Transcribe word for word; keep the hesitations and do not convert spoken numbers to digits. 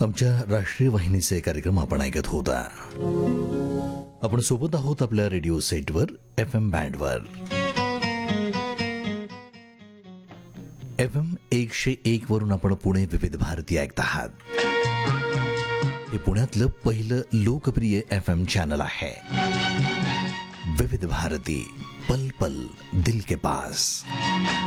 आमच्या राष्ट्रीय वाहिनीचे कार्यक्रम आपण ऐकत होता. आपण सोबत आहोत आपल्या रेडिओ सेटवर, एफ एम बँडवर. एफ एम एकशे एक वरून आपण पुणे विविध भारती ऐकत आहात. हे पुण्यातलं पहिलं लोकप्रिय एफ एम चॅनल आहे. विविध भारती, पल पल दिल के पास.